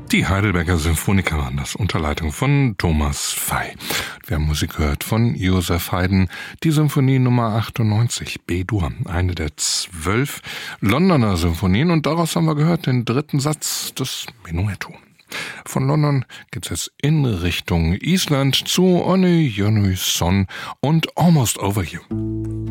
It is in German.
Die Heidelberger Symphoniker waren das, unter Leitung von Thomas Fey. Wir haben Musik gehört von Joseph Haydn, die Symphonie Nummer 98, B-Dur, eine der 12 Londoner Symphonien, und daraus haben wir gehört den dritten Satz des Menuetto. Von London geht's jetzt in Richtung Island zu Ony Jonny Son und Almost Over You.